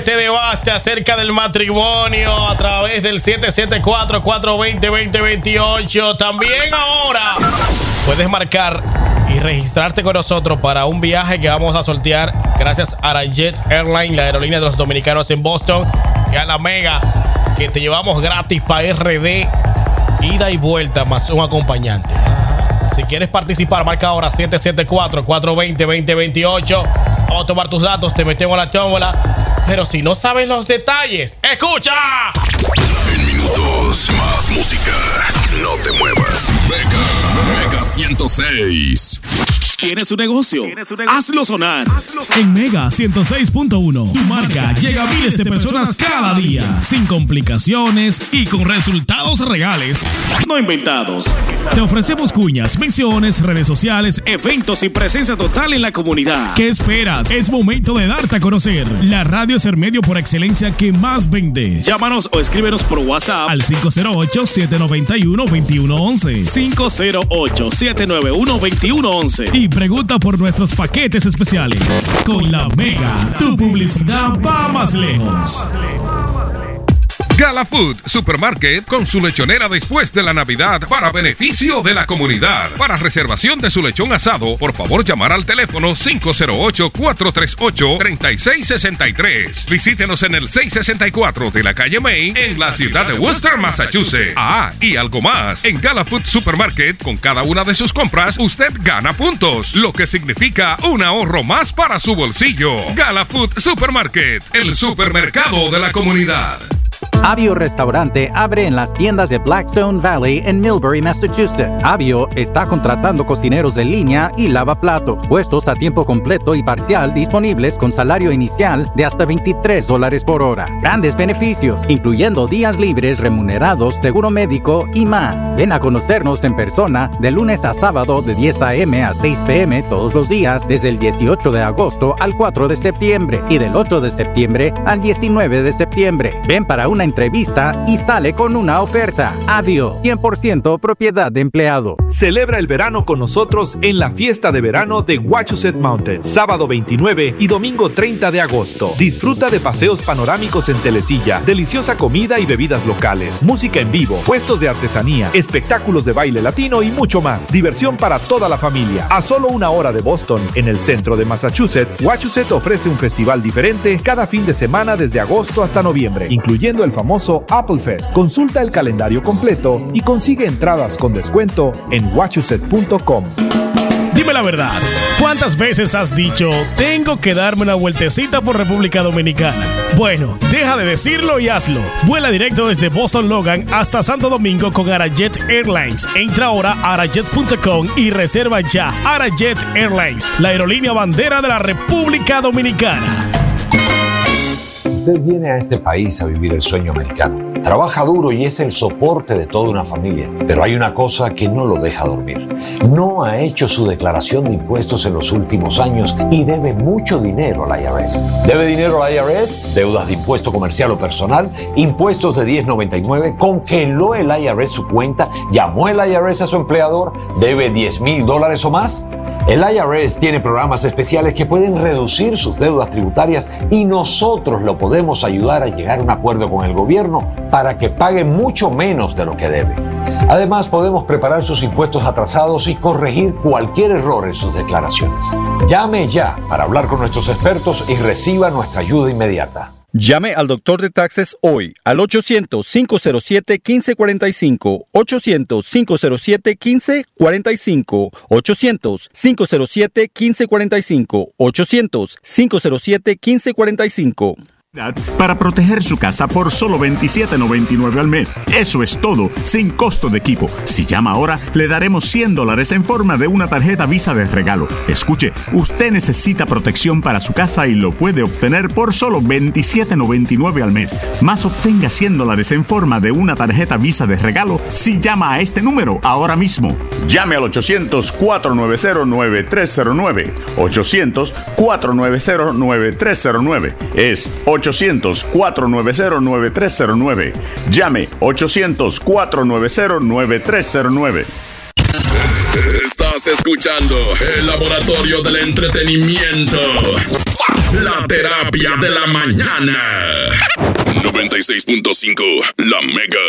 este debate acerca del matrimonio a través del 774-420-2028. También ahora puedes marcar y registrarte con nosotros para un viaje que vamos a sortear gracias a Arajet Airlines, la aerolínea de los dominicanos en Boston, y a la Mega, que te llevamos gratis para RD, ida y vuelta más un acompañante. Si quieres participar, marca ahora 774-420-2028. Vamos a tomar tus datos, te metemos la tómbola. Pero si no sabes los detalles, ¡escucha! En minutos, más música. No te muevas. Mega 106. ¿Tienes un negocio? Hazlo sonar. En Mega 106.1, tu marca llega a miles de personas cada día, sin complicaciones y con resultados reales, no inventados. Te ofrecemos cuñas, menciones, redes sociales, eventos y presencia total en la comunidad. ¿Qué esperas? Es momento de darte a conocer. La radio es el medio por excelencia que más vende. Llámanos o escríbenos por WhatsApp al 508-791-2111. 508-791-2111. Y pregunta por nuestros paquetes especiales. Con la Mega, tu publicidad va más lejos. Gala Food Supermarket con su lechonera después de la Navidad para beneficio de la comunidad. Para reservación de su lechón asado, por favor llamar al teléfono 508-438-3663. Visítenos en el 664 de la calle Main en la ciudad de Worcester, Massachusetts. Y algo más. En Gala Food Supermarket, con cada una de sus compras, usted gana puntos, lo que significa un ahorro más para su bolsillo. Gala Food Supermarket, el supermercado de la comunidad. Avio Restaurante abre en las tiendas de Blackstone Valley en Millbury, Massachusetts. Avio está contratando cocineros en línea y lavaplatos, puestos a tiempo completo y parcial disponibles con salario inicial de hasta $23 por hora. Grandes beneficios, incluyendo días libres remunerados, seguro médico y más. Ven a conocernos en persona de lunes a sábado de 10 a.m. a 6 p.m. todos los días desde el 18 de agosto al 4 de septiembre y del 8 de septiembre al 19 de septiembre. Ven para una entrevista y sale con una oferta. Avio, 100% propiedad de empleado. Celebra el verano con nosotros en la fiesta de verano de Wachusett Mountain, sábado 29 y domingo 30 de agosto. Disfruta de paseos panorámicos en telesilla, deliciosa comida y bebidas locales, música en vivo, puestos de artesanía, espectáculos de baile latino y mucho más. Diversión para toda la familia. A solo una hora de Boston, en el centro de Massachusetts, Wachusett ofrece un festival diferente cada fin de semana desde agosto hasta noviembre, incluyendo el famoso Apple Fest. Consulta el calendario completo y consigue entradas con descuento en wachusett.com. Dime la verdad, ¿cuántas veces has dicho, tengo que darme una vueltecita por República Dominicana? Bueno, deja de decirlo y hazlo. Vuela directo desde Boston Logan hasta Santo Domingo con Arajet Airlines. Entra ahora a arajet.com y reserva ya. Arajet Airlines, la aerolínea bandera de la República Dominicana. Usted viene a este país a vivir el sueño americano. Trabaja duro y es el soporte de toda una familia. Pero hay una cosa que no lo deja dormir. No ha hecho su declaración de impuestos en los últimos años y debe mucho dinero al IRS. ¿Debe dinero al IRS? Deudas de impuesto comercial o personal, impuestos de 1099, congeló el IRS su cuenta, llamó el IRS a su empleador, debe $10,000 o más. El IRS tiene programas especiales que pueden reducir sus deudas tributarias y nosotros lo podemos ayudar a llegar a un acuerdo con el gobierno para que pague mucho menos de lo que debe. Además, podemos preparar sus impuestos atrasados y corregir cualquier error en sus declaraciones. Llame ya para hablar con nuestros expertos y reciba nuestra ayuda inmediata. Llame al doctor de taxes hoy al 800-507-1545, 800-507-1545, 800-507-1545, 800-507-1545. Para proteger su casa por solo $27.99 al mes. Eso es todo, sin costo de equipo. Si llama ahora, le daremos $100 en forma de una tarjeta Visa de regalo. Escuche, usted necesita protección para su casa y lo puede obtener por solo $27.99 al mes. Más obtenga $100 en forma de una tarjeta Visa de regalo si llama a este número ahora mismo. Llame al 800-490-9309. 800-490-9309. Es 800-490-9309. Llame 800-490-9309. Estás escuchando el Laboratorio del Entretenimiento. La terapia de la mañana. 96.5, La Mega.